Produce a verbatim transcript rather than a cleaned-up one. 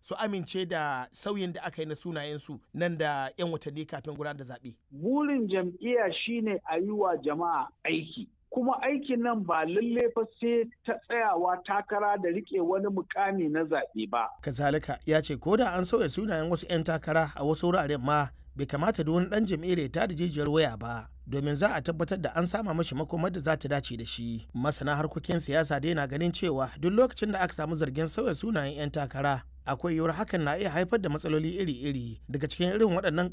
su amince da sauyin da aka yi na sunayensu nan da 'yan watanni kafin gudanar da zaɓe. Burin jam'iyya shine a yi wa jama'a aiki. Kuma aikin nan ba lalle fa sai ta tsayawa takara da rike wani mukami na zaɓe ba. Kazalika ya ce ko da an sauya sunayen wasu 'yan takara a wasu wuraren ma bai kamata da wani ɗan jam'iyyar ya tada jijiyar waya ba domin za a tabbatar da an sama mashi makomar da za ta dace da shi. Masana harkokin siyasa dai na ganin cewa duk lokacin da aka samu zargin sauya sunayen 'yan takara akwai yiwuwar hakan na iya haifar da matsaloli iri-iri daga cikin irin waɗannan